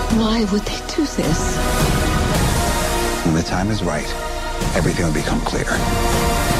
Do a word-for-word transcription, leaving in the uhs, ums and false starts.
Why would they do this? When the time is right, everything will become clear.